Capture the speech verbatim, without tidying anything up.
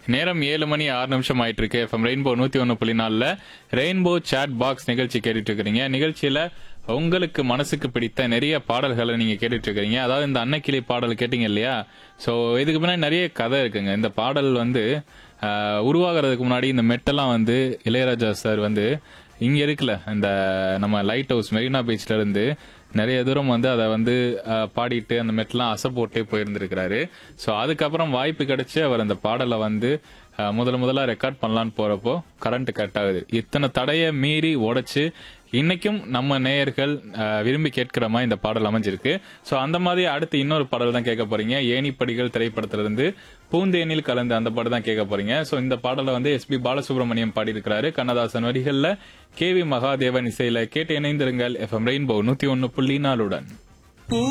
நேரம் ஏழு மணி ஆறு நிமிஷம் ஆயிட்டு இருக்கு. எஃப்எம் ரெயின்போ நூத்தி ஒன்னு புள்ளி நாலுல ரெயின்போ சாட் பாக்ஸ் நிகழ்ச்சி கேட்டுட்டு இருக்கிறீங்க. நிகழ்ச்சியில உங்களுக்கு மனசுக்கு பிடித்த நிறைய பாடல்களை நீங்க கேட்டுட்டு இருக்கிறீங்க. அதாவது இந்த அன்னக்கிளி பாடல் கேட்டீங்க இல்லையா? சோ இதுக்கு முன்னாடி நிறைய கதை இருக்குங்க. இந்த பாடல் வந்து ஆஹ், உருவாகிறதுக்கு முன்னாடி இந்த மெட்டெல்லாம் வந்து இளையராஜா சார் வந்து இங்க இருக்குல்ல இந்த நம்ம லைட் ஹவுஸ் மெரினா பீச்ல இருந்து நிறைய தூரம் வந்து அதை வந்து அஹ், பாடிட்டு அந்த மெட்டெல்லாம் அசை போட்டே போயிருந்திருக்கிறாரு. ஸோ அதுக்கப்புறம் வாய்ப்பு கிடைச்சு அவர் அந்த பாடலை வந்து அஹ், முதல்ல முதல்ல ரெக்கார்ட் பண்ணலான்னு போறப்போ கரண்ட் கட் ஆகுது. இத்தனை தடையை மீறி உடைச்சு இன்னைக்கும் நம்ம நேயர்கள் அஹ், விரும்பி கேட்கிற மாதிரி இந்த பாடல் அமைஞ்சிருக்கு. ஸோ அந்த மாதிரி அடுத்து இன்னொரு பாடல் தான் கேட்க போறீங்க. ஏணிப்படிகள் திரைப்படத்துல இருந்து பூந்தேனில் கலந்து அந்த பாடல் தான் கேட்க போறீங்க. ஸோ இந்த பாடலை வந்து எஸ் பி பாலசுப்ரமணியம் பாடியிருக்கிறாரு. கண்ணதாசன் வரிகள்ல கே வி மகாதேவன் இசையில கேட்டு இணைந்திருங்கள். எஃப்எம் ரெயின்போ நூத்தி ஒன்னு புள்ளி நாலுடன்.